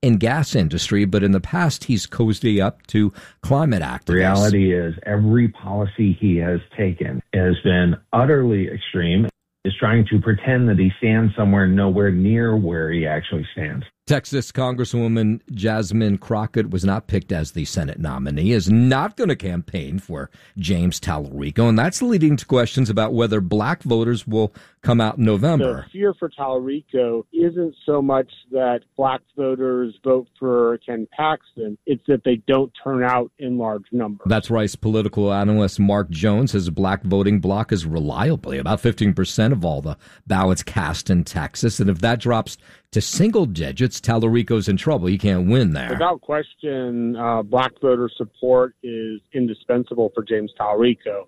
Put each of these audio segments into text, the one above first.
and gas industry, but in the past he's cozied up to climate activists. The reality is every policy he has taken has been utterly extreme, is trying to pretend that he stands somewhere nowhere near where he actually stands. Texas Congresswoman Jasmine Crockett was not picked as the Senate nominee, is not going to campaign for James Tallarico, and that's leading to questions about whether black voters will come out in November. The fear for Tallarico isn't so much that black voters vote for Ken Paxton, it's that they don't turn out in large numbers. That's Rice political analyst Mark Jones. His black voting bloc is reliably about 15% of all the ballots cast in Texas, and if that drops to single digits, Tallarico's in trouble. He can't win there. Without question, black voter support is indispensable for James Tallarico.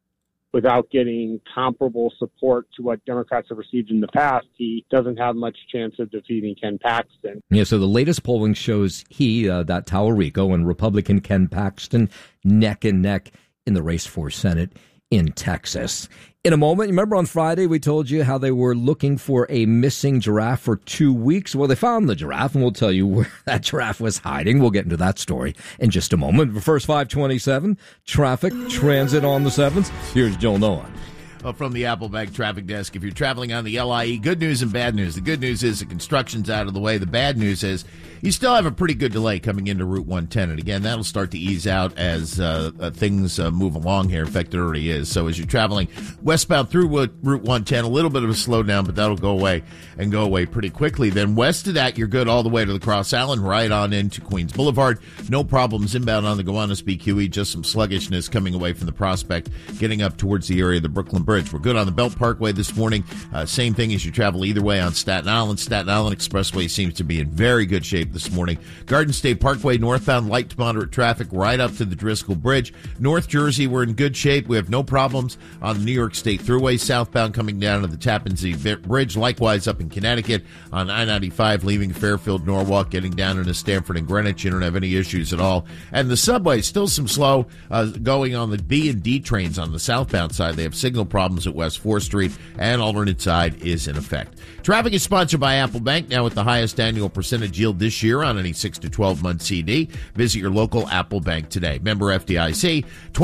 Without getting comparable support to what Democrats have received in the past, he doesn't have much chance of defeating Ken Paxton. Yeah, so the latest polling shows that Tallarico and Republican Ken Paxton neck and neck in the race for Senate in Texas. In a moment, remember on Friday we told you how they were looking for a missing giraffe for 2 weeks? Well, they found the giraffe, and we'll tell you where that giraffe was hiding. We'll get into that story in just a moment. But first, 527, traffic, transit on the 7th. Here's Joel Nolan. From the Apple Bank traffic desk. If you're traveling on the LIE, good news and bad news. The good news is the construction's out of the way. The bad news is you still have a pretty good delay coming into Route 110. And again, that'll start to ease out as things move along here. In fact, it already is. So as you're traveling westbound through Route 110, a little bit of a slowdown, but that'll go away and go away pretty quickly. Then west of that, you're good all the way to the Cross Island, right on into Queens Boulevard. No problems inbound on the Gowanus BQE, just some sluggishness coming away from the Prospect, getting up towards the area of the Brooklyn Bridge. We're good on the Belt Parkway this morning. Same thing as you travel either way on Staten Island. Staten Island Expressway seems to be in very good shape this morning. Garden State Parkway, northbound, light to moderate traffic right up to the Driscoll Bridge. North Jersey, we're in good shape. We have no problems on the New York State Thruway, southbound coming down to the Tappan Zee Bridge. Likewise up in Connecticut on I-95, leaving Fairfield, Norwalk, getting down into Stamford and Greenwich. You don't have any issues at all. And the subway, still some slow going on the B and D trains on the southbound side. They have signal problems at West 4th Street, and alternate side is in effect. Traffic is sponsored by Apple Bank, now with the highest annual percentage yield this year on any 6 to 12-month CD. Visit your local Apple Bank today. Member FDIC,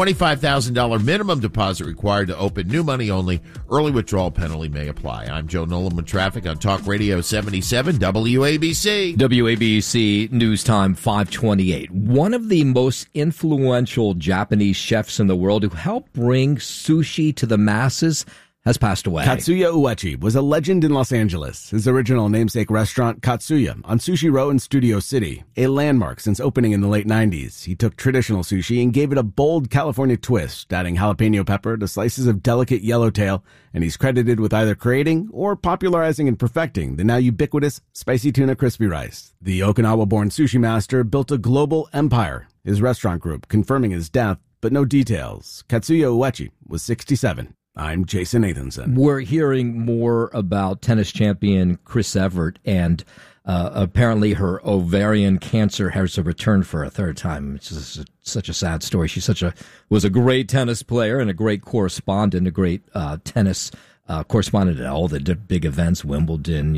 $25,000 minimum deposit required to open, new money only. Early withdrawal penalty may apply. I'm Joe Nolan with traffic on Talk Radio 77 WABC. WABC News Time 528. One of the most influential Japanese chefs in the world who helped bring sushi to the masses has passed away. Katsuya Uechi was a legend in Los Angeles. His original namesake restaurant, Katsuya, on Sushi Row in Studio City, a landmark since opening in the late 90s. He took traditional sushi and gave it a bold California twist, adding jalapeno pepper to slices of delicate yellowtail, and he's credited with either creating or popularizing and perfecting the now ubiquitous spicy tuna crispy rice. The Okinawa-born sushi master built a global empire, his restaurant group confirming his death, but no details. Katsuya Uechi was 67. I'm Jason Nathanson. We're hearing more about tennis champion Chris Evert, and apparently her ovarian cancer has returned for a third time. It's just such a sad story. She was a great tennis player and a great correspondent, a great tennis correspondent at all the big events, Wimbledon,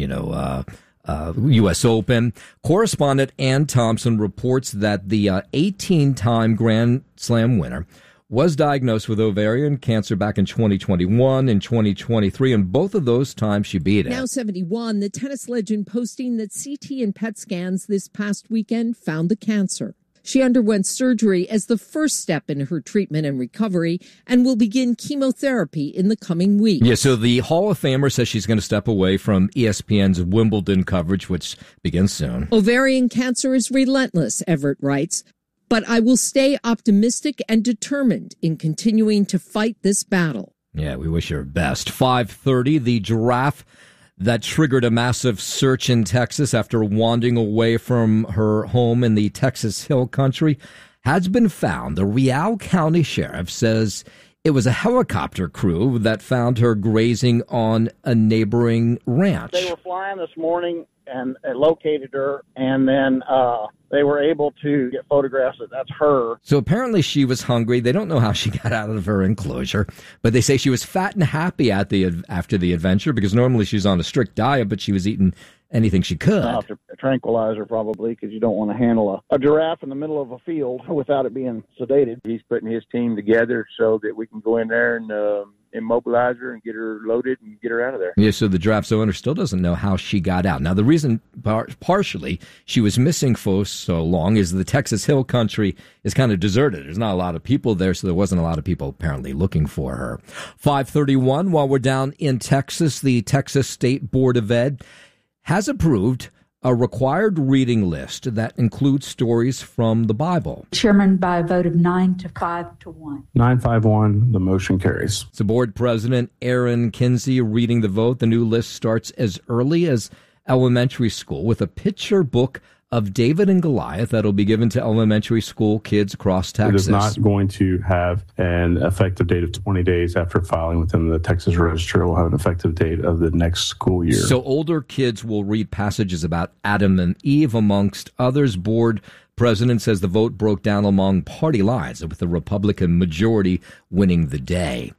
U.S. Open. Correspondent Ann Thompson reports that the 18-time Grand Slam winner was diagnosed with ovarian cancer back in 2021 and 2023, and both of those times she beat it. Now 71, the tennis legend posting that CT and PET scans this past weekend found the cancer. She underwent surgery as the first step in her treatment and recovery and will begin chemotherapy in the coming weeks. Yeah, so the Hall of Famer says she's going to step away from ESPN's Wimbledon coverage, which begins soon. Ovarian cancer is relentless, Everett writes. But I will stay optimistic and determined in continuing to fight this battle. Yeah, we wish her best. 5:30, the giraffe that triggered a massive search in Texas after wandering away from her home in the Texas Hill Country has been found. The Real County Sheriff says it was a helicopter crew that found her grazing on a neighboring ranch. They were flying this morning and located her, and then they were able to get photographs that that's her. So apparently she was hungry. They don't know how she got out of her enclosure, but they say she was fat and happy after the adventure, because normally she's on a strict diet, but she was eating anything she could. A tranquilizer probably, because you don't want to handle a giraffe in the middle of a field without it being sedated. He's putting his team together so that we can go in there and immobilize her and get her loaded and get her out of there. Yeah, so the giraffe's owner still doesn't know how she got out. Now, the reason partially she was missing for so long is the Texas Hill Country is kind of deserted. There's not a lot of people there, so there wasn't a lot of people apparently looking for her. 5:31, while we're down in Texas, the Texas State Board of Ed has approved a required reading list that includes stories from the Bible. Chairman, by a vote of 9-5 to 1. 9-5-1, the motion carries. So Board President Aaron Kinsey reading the vote. The new list starts as early as elementary school with a picture book of David and Goliath that'll be given to elementary school kids across Texas. It is not going to have an effective date of 20 days after filing within the Texas Register. It will have an effective date of the next school year. So older kids will read passages about Adam and Eve, amongst others. Board President says the vote broke down along party lines, with the Republican majority winning the day.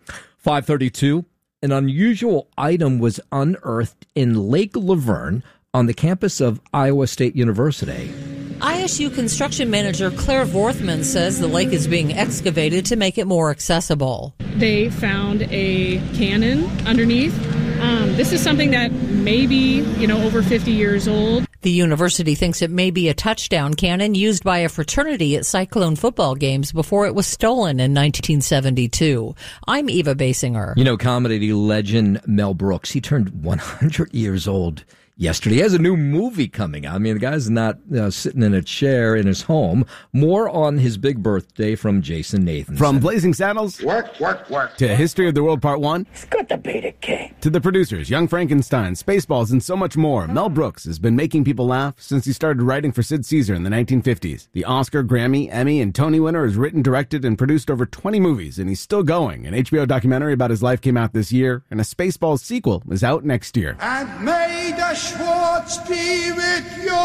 5:32, an unusual item was unearthed in Lake Laverne on the campus of Iowa State University. ISU construction manager Claire Vorthman says the lake is being excavated to make it more accessible. They found a cannon underneath. This is something that may be, over 50 years old. The university thinks it may be a touchdown cannon used by a fraternity at Cyclone football games before it was stolen in 1972. I'm Eva Basinger. Comedy legend Mel Brooks, he turned 100 years old yesterday. He has a new movie coming out. I mean, the guy's not sitting in a chair in his home. More on his big birthday from Jason Nathanson. From Blazing Saddles, Work. to History of the World Part 1, It's good to be the king. to the producers, Young Frankenstein, Spaceballs, and so much more. Mel Brooks has been making people laugh since he started writing for Sid Caesar in the 1950s. The Oscar, Grammy, Emmy, and Tony winner has written, directed, and produced over 20 movies, and he's still going. An HBO documentary about his life came out this year, and a Spaceballs sequel is out next year. And may the Schwartz be with you.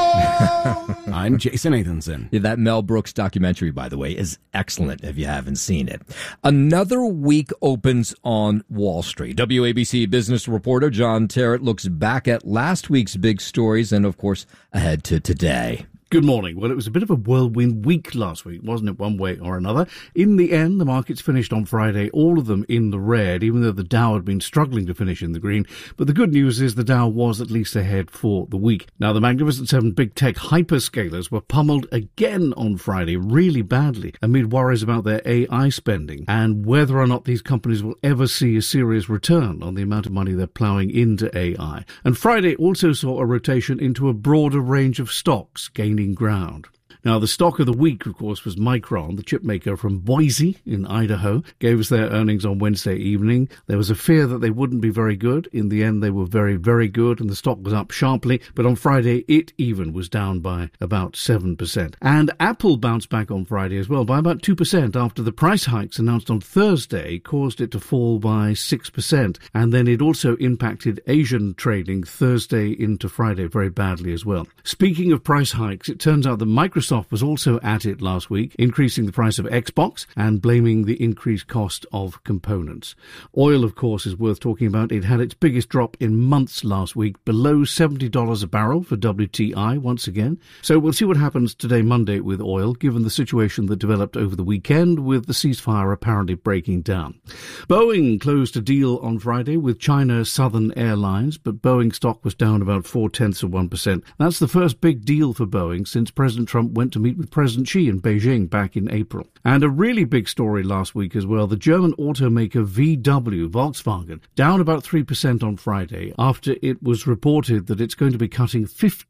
I'm Jason Nathanson. Yeah, that Mel Brooks documentary, by the way, is excellent if you haven't seen it. Another week opens on Wall Street. WABC business reporter John Terrett looks back at last week's big stories and, of course, ahead to today. Good morning. Well, it was a bit of a whirlwind week last week, wasn't it, one way or another? In the end, the markets finished on Friday, all of them in the red, even though the Dow had been struggling to finish in the green. But the good news is the Dow was at least ahead for the week. Now, the Magnificent Seven big tech hyperscalers were pummeled again on Friday, really badly, amid worries about their AI spending and whether or not these companies will ever see a serious return on the amount of money they're ploughing into AI. And Friday also saw a rotation into a broader range of stocks gaining ground. Now, the stock of the week, of course, was Micron, the chip maker from Boise in Idaho, gave us their earnings on Wednesday evening. There was a fear that they wouldn't be very good. In the end, they were very, very good, and the stock was up sharply. But on Friday, it even was down by about 7%. And Apple bounced back on Friday as well by about 2% after the price hikes announced on Thursday caused it to fall by 6%. And then it also impacted Asian trading Thursday into Friday very badly as well. Speaking of price hikes, it turns out that Microsoft was also at it last week, increasing the price of Xbox and blaming the increased cost of components. Oil, of course, is worth talking about. It had its biggest drop in months last week, below $70 a barrel for WTI once again. So we'll see what happens today, Monday, with oil, given the situation that developed over the weekend with the ceasefire apparently breaking down. Boeing closed a deal on Friday with China Southern Airlines, but Boeing stock was down about 0.4%. That's the first big deal for Boeing since President Trump went to meet with President Xi in Beijing back in April. And a really big story last week as well, the German automaker VW, Volkswagen, down about 3% on Friday after it was reported that it's going to be cutting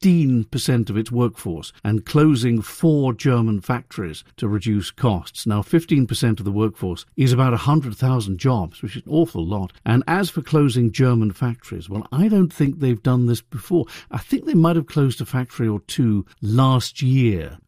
15% of its workforce and closing 4 German factories to reduce costs. Now, 15% of the workforce is about 100,000 jobs, which is an awful lot. And as for closing German factories, well, I don't think they've done this before. I think they might have closed a factory or two last year.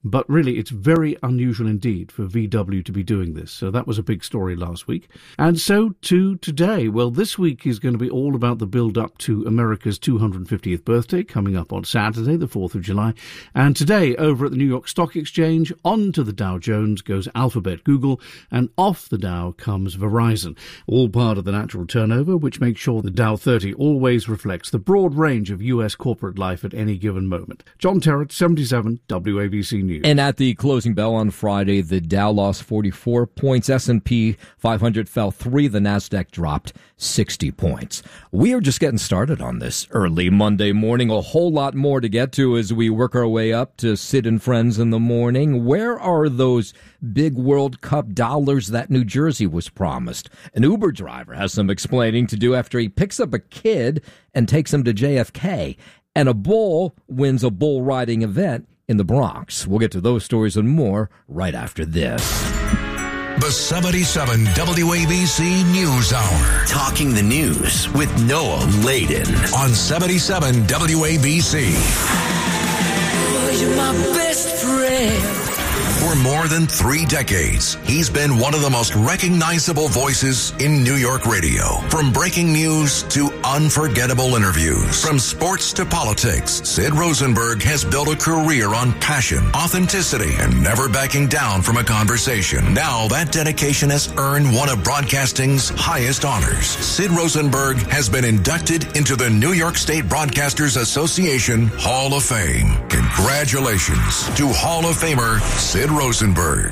But really, it's very unusual indeed for VW to be doing this. So that was a big story last week. And so to today. Well, this week is going to be all about the build-up to America's 250th birthday, coming up on Saturday, the 4th of July. And today, over at the New York Stock Exchange, onto the Dow Jones goes Alphabet Google, and off the Dow comes Verizon. All part of the natural turnover, which makes sure the Dow 30 always reflects the broad range of U.S. corporate life at any given moment. John Terrett, 77, WABC News. And at the closing bell on Friday, the Dow lost 44 points, S&P 500 fell 3, the Nasdaq dropped 60 points. We are just getting started on this early Monday morning. A whole lot more to get to as we work our way up to Sid and Friends in the morning. Where are those big World Cup dollars that New Jersey was promised? An Uber driver has some explaining to do after he picks up a kid and takes him to JFK. And a bull wins a bull riding event in the Bronx. We'll get to those stories and more right after this. The 77 WABC News Hour. Talking the news with Noah Layden on 77 WABC. Oh, you're my best friend. For more than 3 decades, he's been one of the most recognizable voices in New York radio. From breaking news to unforgettable interviews, from sports to politics, Sid Rosenberg has built a career on passion, authenticity, and never backing down from a conversation. Now that dedication has earned one of broadcasting's highest honors. Sid Rosenberg has been inducted into the New York State Broadcasters Association Hall of Fame. Congratulations to Hall of Famer Sid Rosenberg.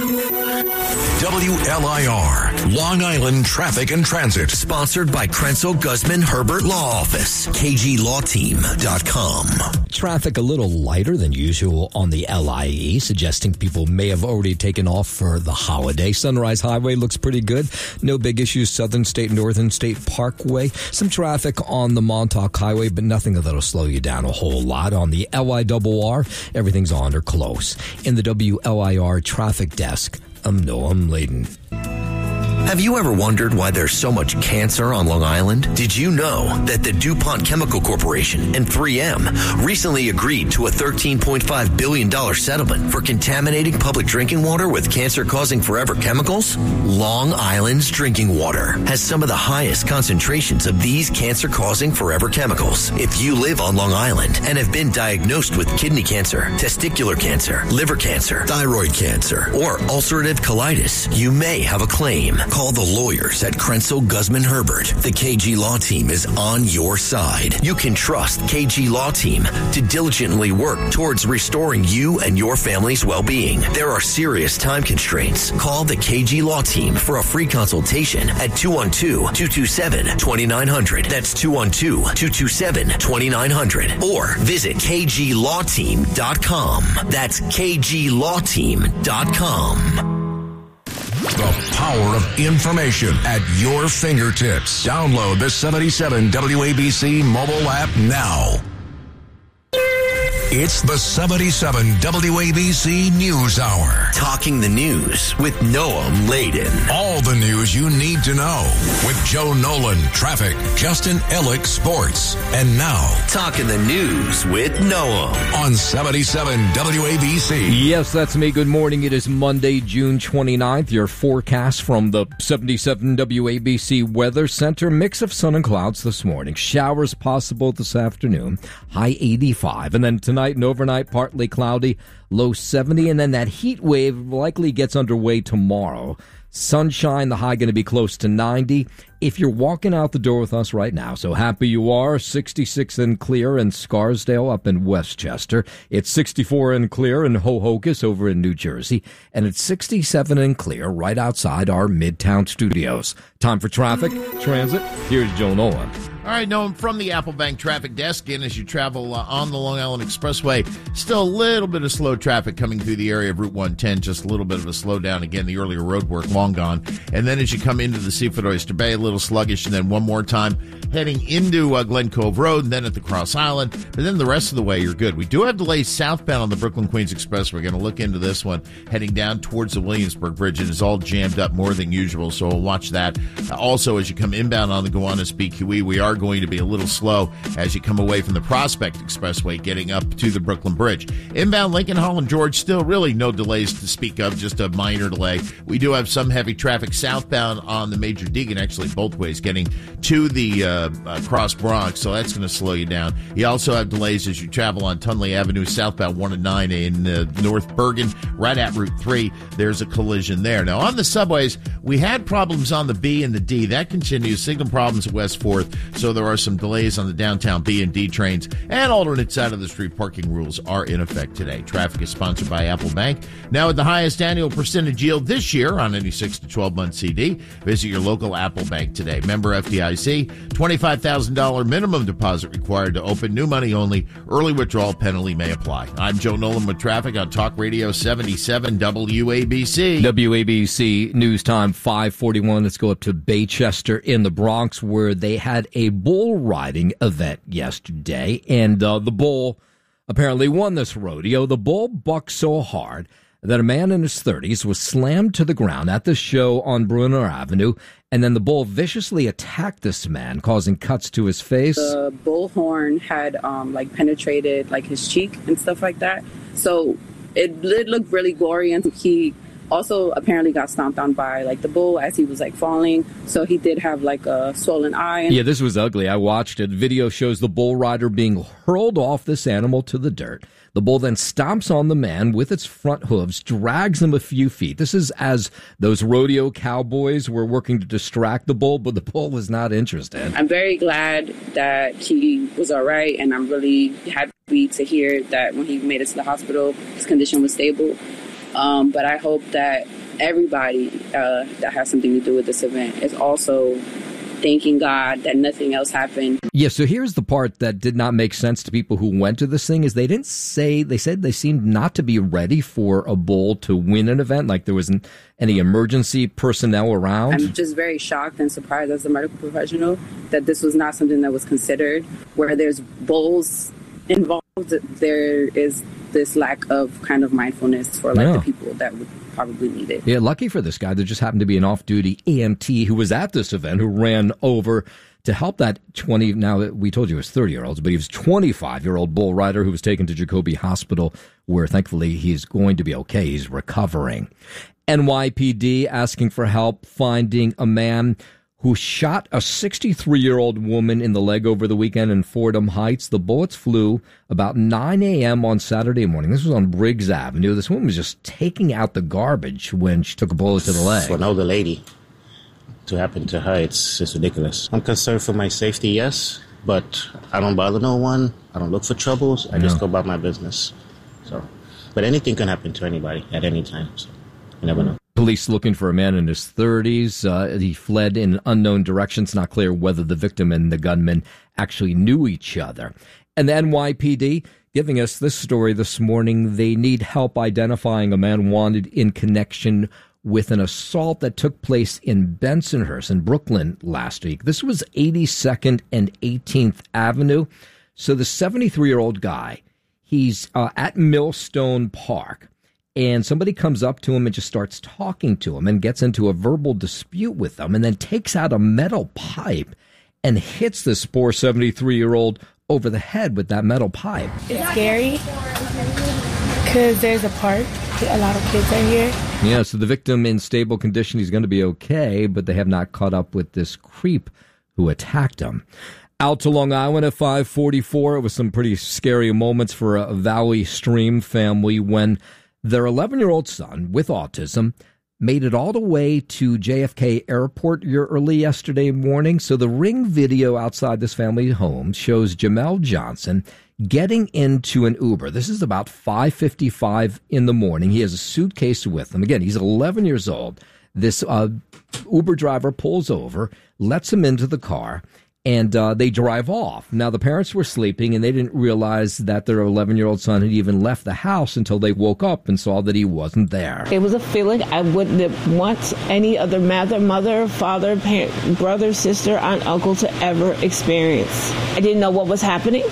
WLIR, Long Island Traffic and Transit. Sponsored by Krenzel Guzman Herbert Law Office. KGLawTeam.com. Traffic a little lighter than usual on the LIE, suggesting people may have already taken off for the holiday. Sunrise Highway looks pretty good. No big issues. Southern State, Northern State Parkway. Some traffic on the Montauk Highway, but nothing that'll slow you down a whole lot. On the LIRR, everything's on or close. In the WLIR traffic desk, I'm Noam Layden. Have you ever wondered why there's so much cancer on Long Island? Did you know that the DuPont Chemical Corporation and 3M recently agreed to a $13.5 billion settlement for contaminating public drinking water with cancer-causing forever chemicals? Long Island's drinking water has some of the highest concentrations of these cancer-causing forever chemicals. If you live on Long Island and have been diagnosed with kidney cancer, testicular cancer, liver cancer, thyroid cancer, or ulcerative colitis, you may have a claim. Call the lawyers at Krenzel Guzman Herbert. The KG Law Team is on your side. You can trust KG Law Team to diligently work towards restoring you and your family's well-being. There are serious time constraints. Call the KG Law Team for a free consultation at 212-227-2900. That's 212-227-2900. Or visit KGLawTeam.com. That's KGLawTeam.com. The power of information at your fingertips. Download the 77 WABC mobile app now. It's the 77 WABC News Hour. Talking the news with Noam Layden. All the news you need to know with Joe Nolan, traffic, Justin Ellick, sports. And now, Talking the News with Noam on 77 WABC. Yes, that's me. Good morning. It is Monday, June 29th. Your forecast from the 77 WABC Weather Center. Mix of sun and clouds this morning. Showers possible this afternoon. High 85. And then tonight and overnight, partly cloudy, low 70, and then that heat wave likely gets underway tomorrow. Sunshine, the high going to be close to 90. If you're walking out the door with us right now, so happy you are, 66 and clear in Scarsdale up in Westchester. It's 64 and clear in Hohokus over in New Jersey. And it's 67 and clear right outside our Midtown studios. Time for traffic, transit. Here's Joe Nolan. All right, Noam, from the Apple Bank traffic desk, and as you travel on the Long Island Expressway, still a little bit of slow traffic coming through the area of Route 110, just a little bit of a slowdown. Again, the earlier road work, Long long gone. And then as you come into the Seafood Oyster Bay, a little sluggish, and then one more time heading into Glen Cove Road, and then at the Cross Island. But then the rest of the way, you're good. We do have delays southbound on the Brooklyn-Queens Express. We're going to look into this one, heading down towards the Williamsburg Bridge. It is all jammed up more than usual, so we'll watch that. Also, as you come inbound on the Gowanus BQE, we are going to be a little slow as you come away from the Prospect Expressway, getting up to the Brooklyn Bridge. Inbound Lincoln, Holland, George, still really no delays to speak of, just a minor delay. We do have some heavy traffic southbound on the Major Deegan, actually both ways, getting to the Cross Bronx, so that's going to slow you down. You also have delays as you travel on Tunley Avenue, southbound 1 and 9 in North Bergen, right at Route 3. There's a collision there. Now, on the subways, we had problems on the B and the D. That continues. Signal problems at West 4th, so there are some delays on the downtown B and D trains, and alternate side of the street parking rules are in effect today. Traffic is sponsored by Apple Bank. Now, at the highest annual percentage yield this year on any 6 to 12-month CD, visit your local Apple Bank today. Member FDIC, $25,000 minimum deposit required to open. New money only. Early withdrawal penalty may apply. I'm Joe Nolan with traffic on Talk Radio 77 WABC. WABC News Time 5:41. Let's go up to Baychester in the Bronx, where they had a bull riding event yesterday, and the bull apparently won this rodeo. The bull bucked so hard that a man in his 30s was slammed to the ground at the show on Bruner Avenue, and then the bull viciously attacked this man, causing cuts to his face. The bull horn had penetrated his cheek and stuff like that, so it looked really gory, and he also apparently got stomped on by the bull as he was falling, so he did have a swollen eye. Yeah, this was ugly. I watched it. Video shows the bull rider being hurled off this animal to the dirt. The bull then stomps on the man with its front hooves, drags him a few feet. This is as those rodeo cowboys were working to distract the bull, but the bull was not interested. I'm very glad that he was all right, and I'm really happy to hear that when he made it to the hospital, his condition was stable. But I hope that everybody that has something to do with this event is also thanking God that nothing else happened. Yeah, so here's the part that did not make sense to people who went to this thing is they said they seemed not to be ready for a bull to win an event, like there wasn't any emergency personnel around. I'm just very shocked and surprised as a medical professional that this was not something that was considered. Where there's bulls involved, there is this lack of kind of mindfulness for the people that would probably need it. Yeah, lucky for this guy, there just happened to be an off-duty EMT who was at this event who ran over to help that now we told you it was 30-year-olds, but he was 25-year-old bull rider who was taken to Jacoby Hospital, where thankfully he's going to be okay. He's recovering. NYPD asking for help finding a man who shot a 63-year-old woman in the leg over the weekend in Fordham Heights. The bullets flew about 9 a.m. on Saturday morning. This was on Briggs Avenue. This woman was just taking out the garbage when she took a bullet to the leg. For an older lady to happen to her, it's ridiculous. I'm concerned for my safety, yes, but I don't bother no one. I don't look for troubles. I just go about my business. But anything can happen to anybody at any time, so you never know. Police looking for a man in his 30s. He fled in an unknown direction. It's not clear whether the victim and the gunman actually knew each other. And the NYPD giving us this story this morning. They need help identifying a man wanted in connection with an assault that took place in Bensonhurst in Brooklyn last week. This was 82nd and 18th Avenue. So the 73-year-old guy, he's at Millstone Park. And somebody comes up to him and just starts talking to him and gets into a verbal dispute with them and then takes out a metal pipe and hits this poor 73-year-old over the head with that metal pipe. It's scary because there's a park. A lot of kids are here. Yeah, so the victim in stable condition, he's going to be okay, but they have not caught up with this creep who attacked him. Out to Long Island at 5:44, it was some pretty scary moments for a Valley Stream family when their 11-year-old son with autism made it all the way to JFK Airport early yesterday morning. So the Ring video outside this family home shows Jamel Johnson getting into an Uber. This is about 5:55 in the morning. He has a suitcase with him. Again, he's 11 years old. This Uber driver pulls over, lets him into the car, And they drive off. Now, the parents were sleeping, and they didn't realize that their 11-year-old son had even left the house until they woke up and saw that he wasn't there. It was a feeling I wouldn't want any other mother, father, parent, brother, sister, aunt, uncle to ever experience. I didn't know what was happening.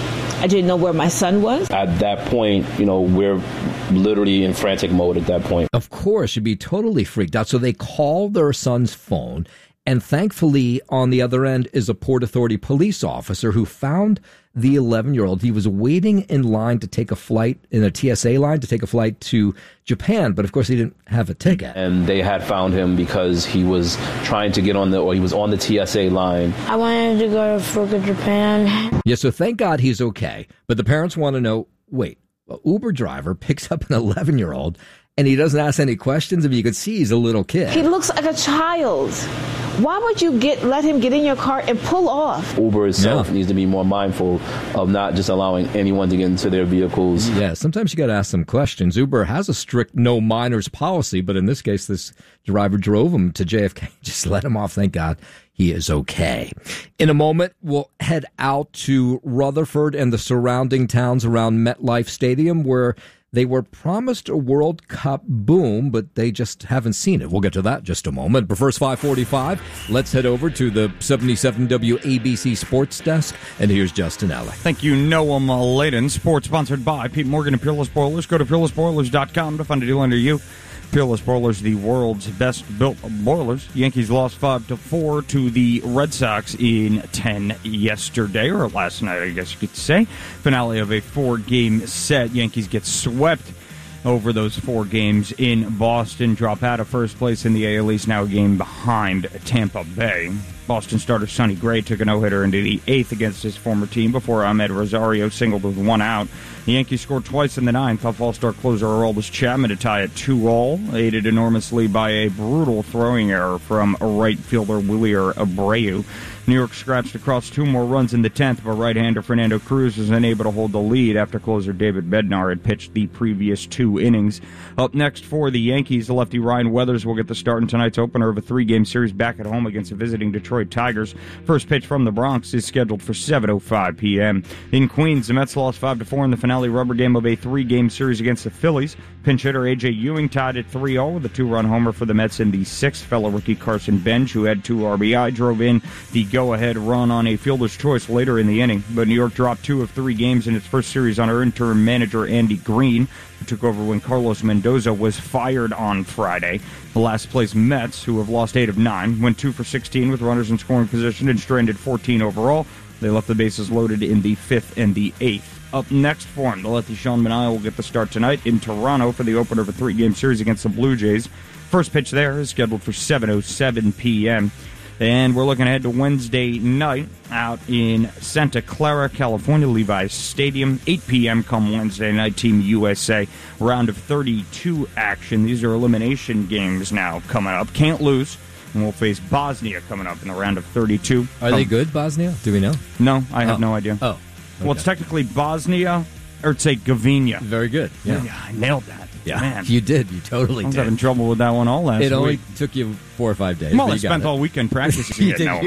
I didn't know where my son was. At that point, we're literally in frantic mode at that point. Of course, you'd be totally freaked out. So they call their son's phone. And thankfully, on the other end is a Port Authority police officer who found the 11-year-old. He was waiting in line to take a flight, in a TSA line, to take a flight to Japan. But, of course, he didn't have a ticket. And they had found him because he was trying to get on he was on the TSA line. I wanted to go to Fukuoka, Japan. Yeah, so thank God he's okay. But the parents want to know, wait, an Uber driver picks up an 11-year-old and he doesn't ask any questions? I mean, you could see he's a little kid. He looks like a child. Why would you let him get in your car and pull off? Uber itself needs to be more mindful of not just allowing anyone to get into their vehicles. Yeah, sometimes you got to ask some questions. Uber has a strict no minors policy, but in this case, this driver drove him to JFK. Just let him off. Thank God he is okay. In a moment, we'll head out to Rutherford and the surrounding towns around MetLife Stadium, where they were promised a World Cup boom, but they just haven't seen it. We'll get to that in just a moment. But first, 5:45, let's head over to the 77 WABC Sports Desk, and here's Justin Ellick. Thank you, Noam Layden. Sports sponsored by Pete Morgan and Peerless Boilers. Go to peerlessboilers.com to find a deal under you. Peerless Boilers, the world's best-built boilers. Yankees lost 5-4 to the Red Sox in 10 yesterday, or last night, I guess you could say. Finale of a 4-game set. Yankees get swept over those 4 games in Boston. Drop out of first place in the AL East, now a game behind Tampa Bay. Boston starter Sonny Gray took a no-hitter into the 8th against his former team before Ahmed Rosario singled with 1 out. The Yankees scored twice in the 9th off All-Star closer Aroldis Chapman to tie it 2-all, aided enormously by a brutal throwing error from right fielder Wilyer Abreu. New York scratched across 2 more runs in the 10th, but right-hander Fernando Cruz was unable to hold the lead after closer David Bednar had pitched the previous 2 innings. Up next for the Yankees, the lefty Ryan Weathers will get the start in tonight's opener of a 3-game series back at home against the visiting Detroit Tigers. First pitch from the Bronx is scheduled for 7:05 p.m. In Queens, the Mets lost 5-4 in the finale rubber game of a 3-game series against the Phillies. Pinch hitter A.J. Ewing tied at 3-0 with a 2-run homer for the Mets in the 6th. Fellow rookie Carson Bench, who had 2 RBI, drove in the go-ahead run on a fielder's choice later in the inning. But New York dropped 2 of 3 games in its first series under interim manager Andy Green, who took over when Carlos Mendoza was fired on Friday. The last-place Mets, who have lost 8 of 9, went 2 for 16 with runners in scoring position and stranded 14 overall. They left the bases loaded in the 5th and the 8th. Up next for him, the lefty Sean Manaea will get the start tonight in Toronto for the opener of a 3-game series against the Blue Jays. First pitch there is scheduled for 7:07 p.m. And we're looking ahead to Wednesday night out in Santa Clara, California, Levi's Stadium, 8 p.m. come Wednesday night, Team USA, round of 32 action. These are elimination games now coming up. Can't lose. And we'll face Bosnia coming up in the round of 32. Are they good, Bosnia? Do we know? No, I have no idea. Oh. Okay. Well, it's technically Bosnia, or it's Govinia. Very good. Yeah, I nailed that. Yeah, man. You did. You totally I was did. having trouble with that one all last week. It only took you 4 or 5 days. Well, I spent all weekend practicing it now.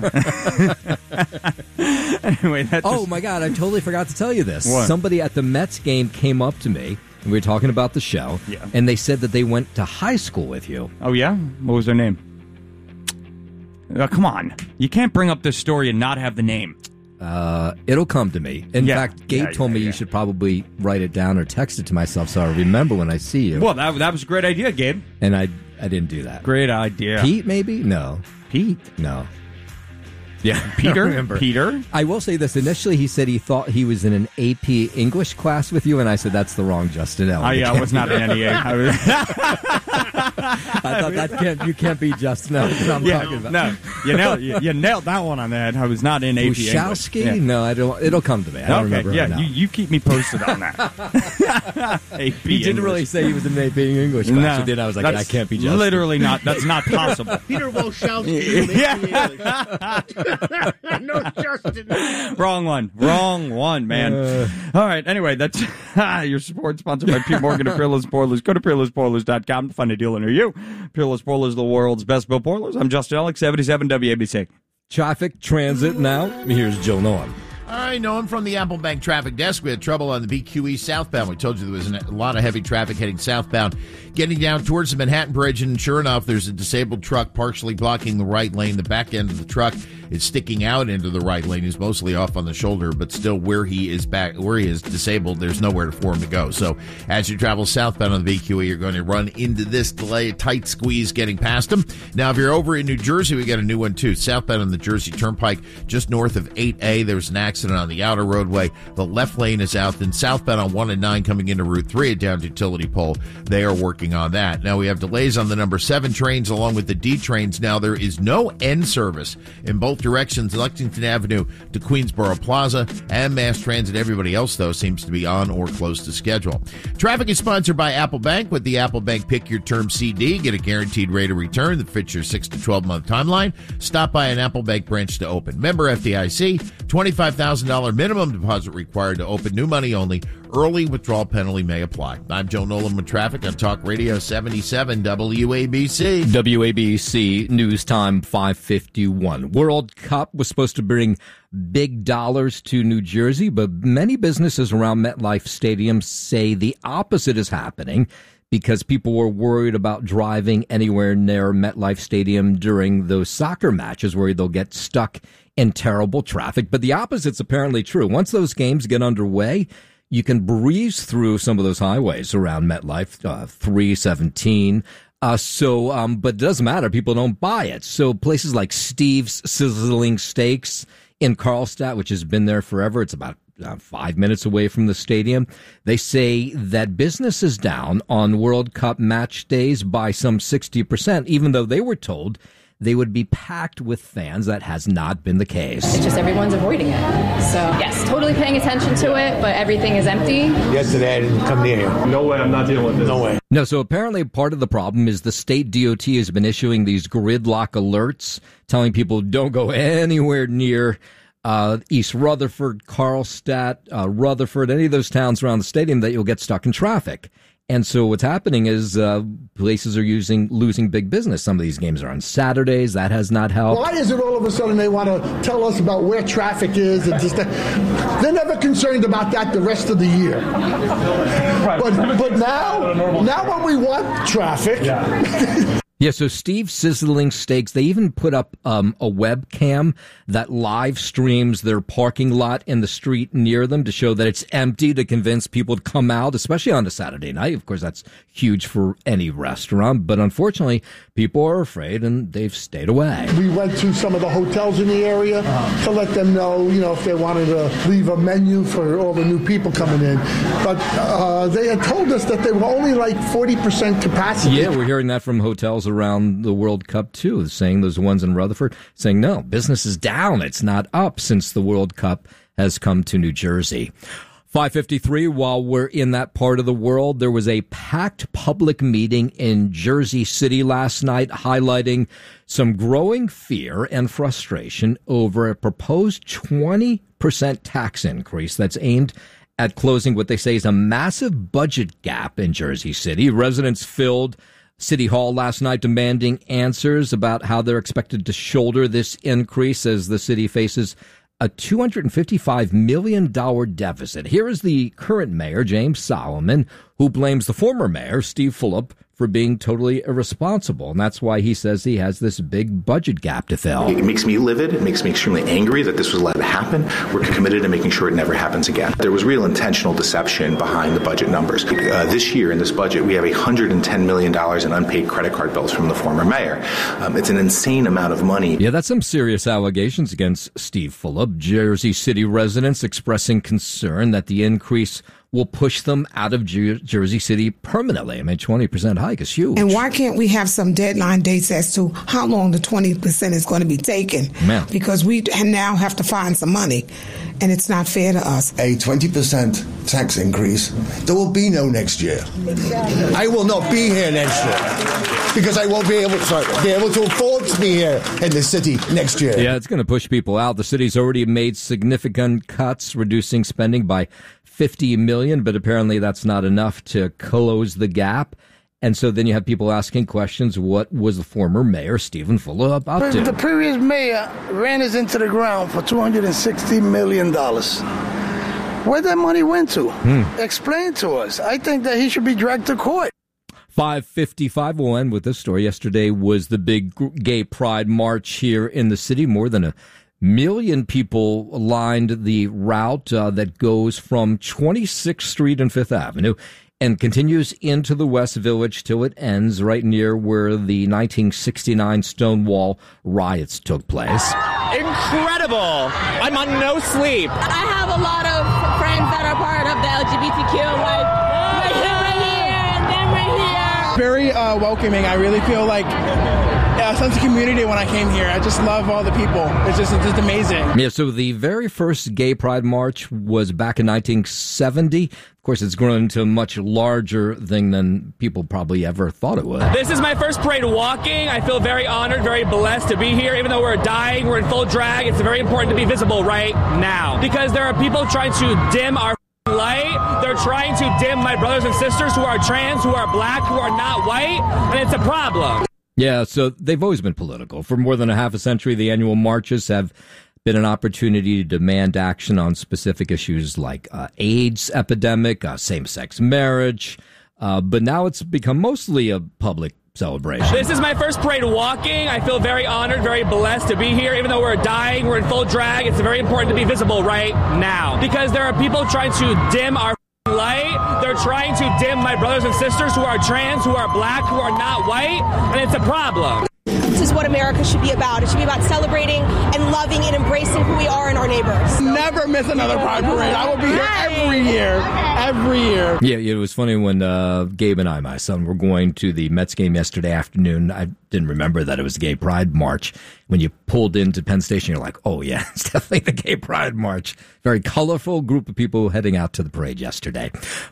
Anyway, that's oh, my God. I totally forgot to tell you this. What? Somebody at the Mets game came up to me, and we were talking about the show, and they said that they went to high school with you. Oh, yeah? What was their name? Come on. You can't bring up this story and not have the name. It'll come to me. In fact, Gabe told me you should probably write it down or text it to myself so I remember when I see you. Well, that was a great idea, Gabe. And I didn't do that. Great idea. Pete, maybe? No. Pete? No. Yeah, Peter? Peter? I will say this. Initially, he said he thought he was in an AP English class with you, and I said, that's the wrong Justin L. I was not in any AP. I thought you can't be Justin L. I'm talking about. No, you nailed that one on that. I was not in AP Bushowski? English. Yeah. No, I don't. It'll come to me. I don't remember. Yeah, now. You keep me posted on that. AP he didn't really say he was in an AP English class. No, so then I was like, I can't be Justin. Literally not. That's not possible. Peter Bushowski. No, Justin. Wrong one, man. All right, anyway, that's your support sponsored by Pete Morgan and Peerless Boilers. Go to peerlessboilers.com to find a deal near you. Peerless Boilers, the world's best built boilers. I'm Justin Ellick, 77 WABC. Traffic, transit now. Here's Joe Nolan. All right, Noam from the Apple Bank Traffic Desk. We had trouble on the BQE southbound. We told you there was a lot of heavy traffic heading southbound. Getting down towards the Manhattan Bridge, and sure enough, there's a disabled truck partially blocking the right lane. The back end of the truck is sticking out into the right lane. He's mostly off on the shoulder, but still where he is disabled, there's nowhere for him to go. So as you travel southbound on the BQE, you're going to run into this delay, a tight squeeze getting past him. Now, if you're over in New Jersey, we got a new one too. Southbound on the Jersey Turnpike, just north of 8A, there's an accident on the outer roadway. The left lane is out. Then southbound on 1 and 9 coming into Route 3 at down Utility Pole. They are working on that. Now we have delays on the number 7 trains along with the D trains. Now there is no end service in both directions, Lexington Avenue to Queensboro Plaza, and Mass Transit. Everybody else, though, seems to be on or close to schedule. Traffic is sponsored by Apple Bank. With the Apple Bank Pick Your Term CD, get a guaranteed rate of return that fits your 6 to 12 month timeline. Stop by an Apple Bank branch to open. Member FDIC, $25,000 minimum deposit required to open. New money only. Early withdrawal penalty may apply. I'm Joe Nolan with traffic on Talk Radio 77 WABC. WABC News Time 5:51. World Cup was supposed to bring big dollars to New Jersey, but many businesses around MetLife Stadium say the opposite is happening because people were worried about driving anywhere near MetLife Stadium during those soccer matches where they'll get stuck in terrible traffic. But the opposite's apparently true. Once those games get underway, you can breeze through some of those highways around MetLife, 317. But it doesn't matter. People don't buy it. So places like Steve's Sizzling Steaks in Carlstadt, which has been there forever, it's about 5 minutes away from the stadium. They say that business is down on World Cup match days by some 60%, even though they were told they would be packed with fans. That has not been the case. It's just everyone's avoiding it. So, yes, totally paying attention to it, but everything is empty. Yesterday, I didn't come near you. No way, I'm not dealing with this. No way. No, so apparently part of the problem is the state DOT has been issuing these gridlock alerts, telling people don't go anywhere near East Rutherford, Carlstadt, Rutherford, any of those towns around the stadium that you'll get stuck in traffic. And so what's happening is places are losing big business. Some of these games are on Saturdays. That has not helped. Why is it all of a sudden they want to tell us about where traffic is? And just they're never concerned about that the rest of the year. But now when we want traffic... Yeah. Yeah, so Steve's Sizzling Steaks, they even put up a webcam that live streams their parking lot in the street near them to show that it's empty, to convince people to come out, especially on a Saturday night. Of course, that's huge for any restaurant. But unfortunately, people are afraid and they've stayed away. We went to some of the hotels in the area to let them know, if they wanted to leave a menu for all the new people coming in. But they had told us that they were only like 40% capacity. Yeah, we're hearing that from hotels around the World Cup too, saying those ones in Rutherford, saying no, business is down. It's not up since the World Cup has come to New Jersey. 5:53, while we're in that part of the world, there was a packed public meeting in Jersey City last night highlighting some growing fear and frustration over a proposed 20% tax increase that's aimed at closing what they say is a massive budget gap in Jersey City. Residents filled City Hall last night demanding answers about how they're expected to shoulder this increase as the city faces a $255 million deficit. Here is the current mayor, James Solomon, who blames the former mayor, Steve Fulop, for being totally irresponsible. And that's why he says he has this big budget gap to fill. It makes me livid. It makes me extremely angry that this was allowed to happen. We're committed to making sure it never happens again. There was real intentional deception behind the budget numbers. This year in this budget, we have $110 million in unpaid credit card bills from the former mayor. It's an insane amount of money. Yeah, that's some serious allegations against Steve Fulop. Jersey City residents expressing concern that the increase will push them out of Jersey City permanently. I mean, 20% hike is huge. And why can't we have some deadline dates as to how long the 20% is going to be taken? Man. Because we now have to find some money, and it's not fair to us. A 20% tax increase, there will be no next year. I will not be here next year because I won't be able to afford to be here in the city next year. Yeah, it's going to push people out. The city's already made significant cuts, reducing spending by $50 million, but apparently that's not enough to close the gap. And so then you have people asking questions. What was the former mayor, Stephen Fuller, about to? The previous mayor ran us into the ground for $260 million. Where'd that money went to? Explain to us. I think that he should be dragged to court. 5:55. We'll end with this story. Yesterday was the big gay pride march here in the city. More than 1 million people lined the route that goes from 26th Street and 5th Avenue and continues into the West Village till it ends right near where the 1969 Stonewall riots took place. Incredible! I'm on no sleep. I have a lot of friends that are part of the LGBTQ, like, we're here. Very welcoming. I really feel like a sense of community when I came here. I just love all the people. It's just amazing. Yeah, so the very first gay pride march was back in 1970. Of course, it's grown into a much larger thing than people probably ever thought it would. This is my first parade walking. I feel very honored, very blessed to be here. Even though we're dying, we're in full drag, it's very important to be visible right now. Because there are people trying to dim our light. They're trying to dim my brothers and sisters who are trans, who are black, who are not white, and it's a problem. Yeah, so they've always been political. For more than a half a century, the annual marches have been an opportunity to demand action on specific issues like AIDS epidemic, same-sex marriage, but now it's become mostly a public celebration. This is my first parade walking. I feel very honored, very blessed to be here. Even though we're dying, we're in full drag, it's very important to be visible right now. Because there are people trying to dim our light. They're trying to dim my brothers and sisters who are trans, who are black, who are not white, and it's a problem. This is what America should be about. It should be about celebrating and loving and embracing who we are and our neighbors. Never miss another pride parade. I will be here every year. Every year. Yeah, it was funny when Gabe and I, my son, were going to the Mets game yesterday afternoon. I didn't remember that it was a gay pride march. When you pulled into Penn Station, you're like, oh, yeah, it's definitely the gay pride march. Very colorful group of people heading out to the parade yesterday.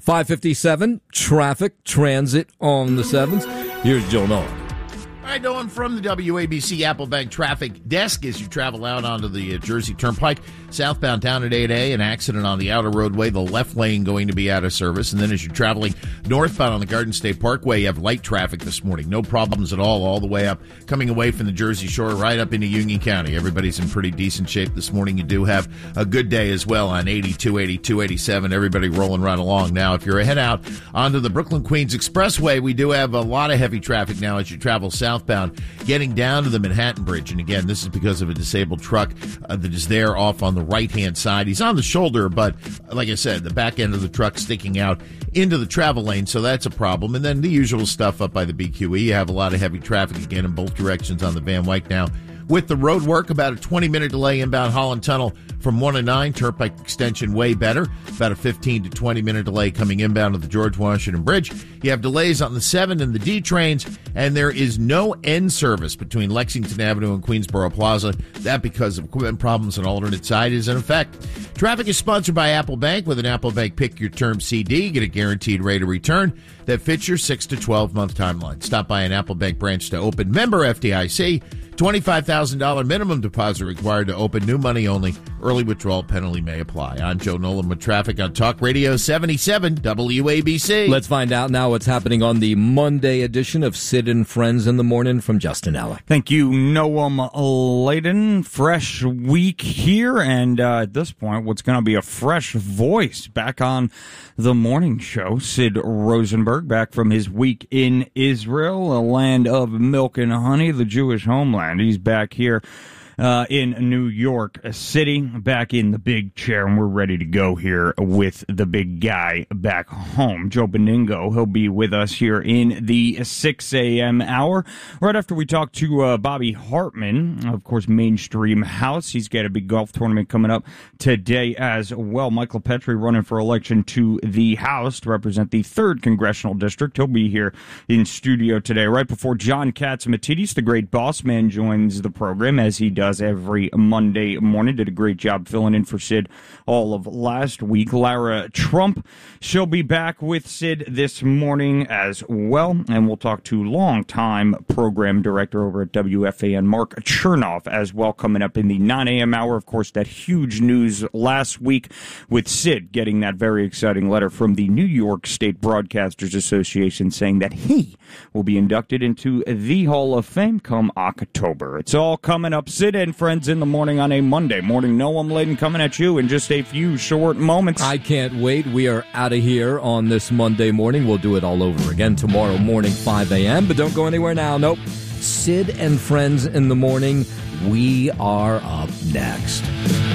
5:57, traffic, transit on the 7s. Here's Joe Nolan. All right, Nolan from the WABC Applebank Traffic Desk. As you travel out onto the Jersey Turnpike, southbound down at 8A, an accident on the outer roadway, the left lane going to be out of service. And then as you're traveling northbound on the Garden State Parkway, you have light traffic this morning. No problems at all the way up, coming away from the Jersey Shore right up into Union County. Everybody's in pretty decent shape this morning. You do have a good day as well on 82, 82, 87. Everybody rolling right along. Now, if you're head out onto the Brooklyn-Queens Expressway, we do have a lot of heavy traffic now as you travel southbound, getting down to the Manhattan Bridge. And again, this is because of a disabled truck that is there off on the right-hand side. He's on the shoulder, but like I said, the back end of the truck sticking out into the travel lane, so that's a problem. And then the usual stuff up by the BQE. You have a lot of heavy traffic again in both directions on the Van Wyck now. With the road work, about a 20-minute delay inbound Holland Tunnel from 1 to 9. Turnpike extension way better. About a 15 to 20-minute delay coming inbound to the George Washington Bridge. You have delays on the 7 and the D trains, and there is no end service between Lexington Avenue and Queensboro Plaza. That because of equipment problems. An alternate side is in effect. Traffic is sponsored by Apple Bank. With an Apple Bank Pick Your Term CD, get a guaranteed rate of return that fits your 6 to 12-month timeline. Stop by an Apple Bank branch to open. Member FDIC. $25,000 minimum deposit required to open. New money only. Early withdrawal penalty may apply. I'm Joe Nolan with traffic on Talk Radio 77 WABC. Let's find out now what's happening on the Monday edition of Sid and Friends in the Morning from Justin Ellick. Thank you, Noam Layden. Fresh week here, and at this point, what's going to be a fresh voice back on the morning show. Sid Rosenberg back from his week in Israel, a land of milk and honey, the Jewish homeland. He's back here in New York City, back in the big chair, and we're ready to go here with the big guy back home. Joe Beningo, he'll be with us here in the 6 a.m. hour, right after we talk to Bobby Hartman, of course, Mainstream House. He's got a big golf tournament coming up today as well. Michael Petrie running for election to the House to represent the 3rd Congressional District. He'll be here in studio today, right before John Catsimatidis, the great boss man, joins the program, as he does does every Monday morning. Did a great job filling in for Sid all of last week. Lara Trump, she'll be back with Sid this morning as well, and we'll talk to longtime program director over at WFAN, Mark Chernoff, as well, coming up in the 9 a.m. hour. Of course, that huge news last week with Sid getting that very exciting letter from the New York State Broadcasters Association saying that he will be inducted into the Hall of Fame come October. It's all coming up. Sid and Friends in the morning on a Monday morning. Noam Laden coming at you in just a few short moments. I can't wait. We are out of here on this Monday morning. We'll do it all over again tomorrow morning, 5 a.m. But don't go anywhere now. Nope. Sid and Friends in the morning. We are up next.